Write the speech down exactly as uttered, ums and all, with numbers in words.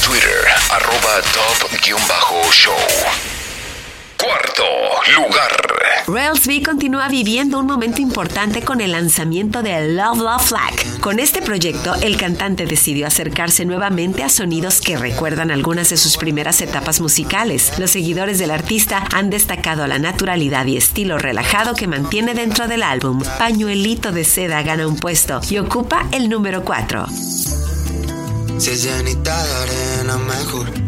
Twitter, arroba top-show. Cuarto lugar. Rels B continúa viviendo un momento importante con el lanzamiento de Love Love Flag. Con este proyecto, el cantante decidió acercarse nuevamente a sonidos que recuerdan algunas de sus primeras etapas musicales. Los seguidores del artista han destacado la naturalidad y estilo relajado que mantiene dentro del álbum. Pañuelito de Seda gana un puesto y ocupa el número cuatro. Si es llenita de arena mejor,